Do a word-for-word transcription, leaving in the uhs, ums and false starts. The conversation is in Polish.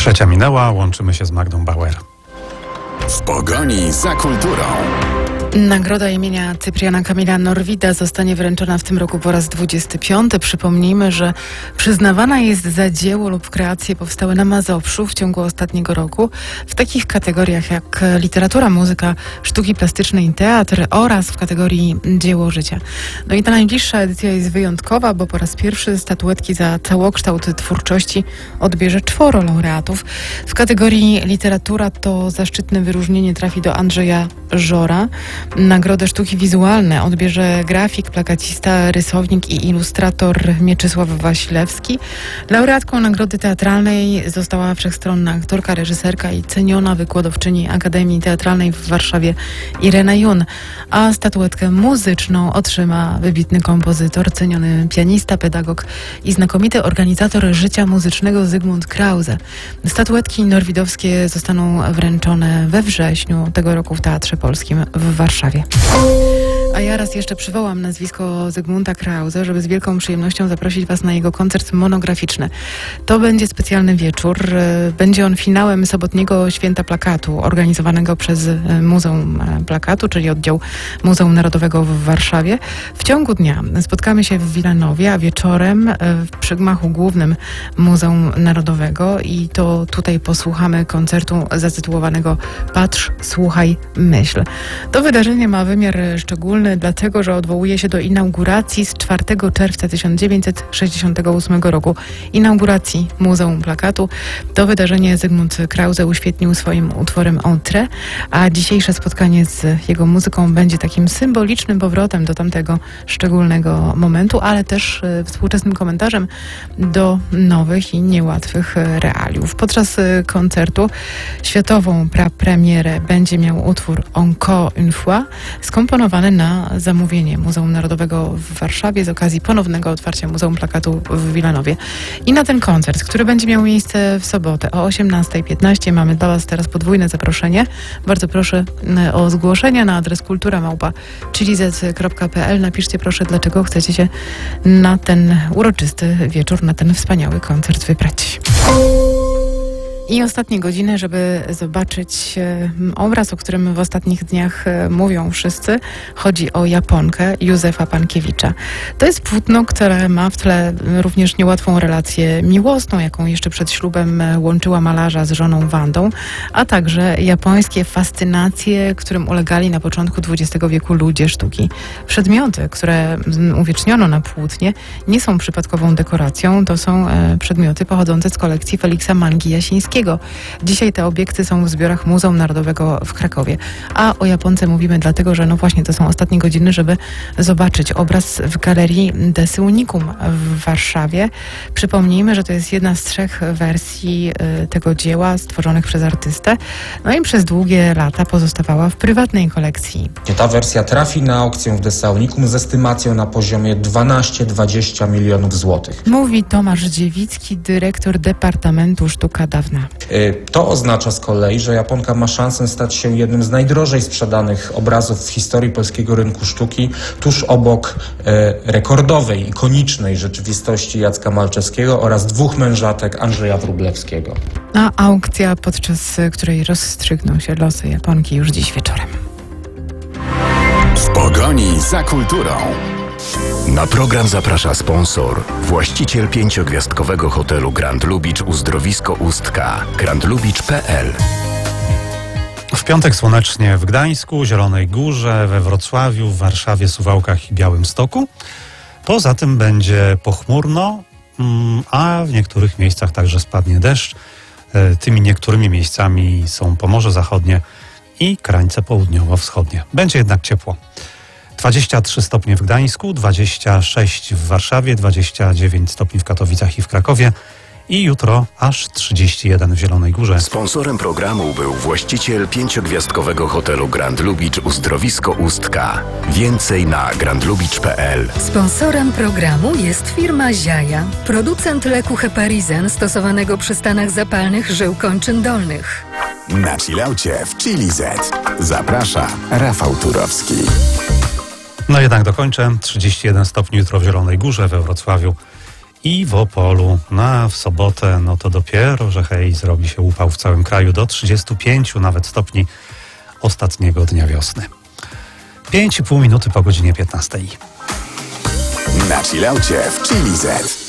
Trzecia minęła, łączymy się z Magdą Bauer. W pogoni za kulturą. Nagroda imienia Cypriana Kamila Norwida zostanie wręczona w tym roku po raz dwudziesty piąty. Przypomnijmy, że przyznawana jest za dzieło lub kreacje powstałe na Mazowszu w ciągu ostatniego roku w takich kategoriach jak literatura, muzyka, sztuki plastyczne i teatr oraz w kategorii dzieło życia. No i ta najbliższa edycja jest wyjątkowa, bo po raz pierwszy statuetki za całokształt twórczości odbierze czworo laureatów. W kategorii literatura to zaszczytne wyróżnienie trafi do Andrzeja Żora. Nagrodę sztuki wizualne odbierze grafik, plakacista, rysownik i ilustrator Mieczysław Wasilewski. Laureatką nagrody teatralnej została wszechstronna aktorka, reżyserka i ceniona wykładowczyni Akademii Teatralnej w Warszawie Irena Jun. A statuetkę muzyczną otrzyma wybitny kompozytor, ceniony pianista, pedagog i znakomity organizator życia muzycznego Zygmunt Krause. Statuetki norwidowskie zostaną wręczone we wrześniu tego roku w Teatrze Polskim w Warszawie. A ja raz jeszcze przywołam nazwisko Zygmunta Krause, żeby z wielką przyjemnością zaprosić Was na jego koncert monograficzny. To będzie specjalny wieczór. Będzie on finałem sobotniego Święta Plakatu, organizowanego przez Muzeum Plakatu, czyli oddział Muzeum Narodowego w Warszawie. W ciągu dnia spotkamy się w Wilanowie, a wieczorem w przygmachu głównym Muzeum Narodowego i to tutaj posłuchamy koncertu zatytułowanego Patrz, słuchaj, myśl. To wydarzenie ma wymiar szczególny, dlatego że odwołuje się do inauguracji z czwartego czerwca tysiąc dziewięćset sześćdziesiątego ósmego roku. Inauguracji Muzeum Plakatu. To wydarzenie Zygmunt Krause uświetnił swoim utworem Entrée, a dzisiejsze spotkanie z jego muzyką będzie takim symbolicznym powrotem do tamtego szczególnego momentu, ale też y, współczesnym komentarzem do nowych i niełatwych realiów. Podczas y, koncertu światową prapremierę będzie miał utwór Encore une fois, skomponowany na zamówienie Muzeum Narodowego w Warszawie z okazji ponownego otwarcia Muzeum Plakatu w Wilanowie. I na ten koncert, który będzie miał miejsce w sobotę o osiemnasta piętnaście, mamy dla Was teraz podwójne zaproszenie. Bardzo proszę o zgłoszenia na adres kultura małpa chilizec kropka pe el. Napiszcie proszę, dlaczego chcecie się na ten uroczysty wieczór, na ten wspaniały koncert wybrać. I ostatnie godziny, żeby zobaczyć e, obraz, o którym w ostatnich dniach e, mówią wszyscy. Chodzi o Japonkę Józefa Pankiewicza. To jest płótno, które ma w tle również niełatwą relację miłosną, jaką jeszcze przed ślubem łączyła malarza z żoną Wandą, a także japońskie fascynacje, którym ulegali na początku dwudziestego wieku ludzie sztuki. Przedmioty, które uwieczniono na płótnie, nie są przypadkową dekoracją. To są e, przedmioty pochodzące z kolekcji Feliksa Mangi Jasińskiego. Dzisiaj te obiekty są w zbiorach Muzeum Narodowego w Krakowie. A o Japonce mówimy dlatego, że no właśnie to są ostatnie godziny, żeby zobaczyć obraz w Galerii des Unicum w Warszawie. Przypomnijmy, że to jest jedna z trzech wersji y, tego dzieła stworzonych przez artystę. No i przez długie lata pozostawała w prywatnej kolekcji. Ta wersja trafi na aukcję w des Unicum z estymacją na poziomie dwanaście do dwudziestu milionów złotych. Mówi Tomasz Dziewicki, dyrektor Departamentu Sztuka Dawna. To oznacza z kolei, że Japonka ma szansę stać się jednym z najdrożej sprzedanych obrazów w historii polskiego rynku sztuki, tuż obok e, rekordowej, ikonicznej rzeczywistości Jacka Malczewskiego oraz dwóch mężatek Andrzeja Wróblewskiego. A aukcja, podczas której rozstrzygną się losy Japonki już dziś wieczorem. W pogoni za kulturą. Na program zaprasza sponsor, właściciel pięciogwiazdkowego hotelu Grand Lubicz Uzdrowisko Ustka, grand lubicz kropka pe el. W piątek słonecznie w Gdańsku, Zielonej Górze, we Wrocławiu, w Warszawie, Suwałkach i Białymstoku. Poza tym będzie pochmurno, a w niektórych miejscach także spadnie deszcz. Tymi niektórymi miejscami są Pomorze Zachodnie i krańce południowo-wschodnie. Będzie jednak ciepło. dwadzieścia trzy stopnie w Gdańsku, dwadzieścia sześć w Warszawie, dwadzieścia dziewięć stopni w Katowicach i w Krakowie i jutro aż trzydzieści jeden w Zielonej Górze. Sponsorem programu był właściciel pięciogwiazdkowego hotelu Grand Lubicz Uzdrowisko Ustka. Więcej na grand lubicz kropka pe el. Sponsorem programu jest firma Ziaja, producent leku Heparizen stosowanego przy stanach zapalnych żył kończyn dolnych. Na chillaucie w Chili Z. Zaprasza Rafał Turowski. No jednak dokończę. trzydzieści jeden stopni jutro w Zielonej Górze, we Wrocławiu i w Opolu. No a w sobotę, no to dopiero, że hej, zrobi się upał w całym kraju do trzydziestu pięciu nawet stopni ostatniego dnia wiosny. pięć i pół minuty po godzinie piętnastej. Na chillaucie w Chili Z.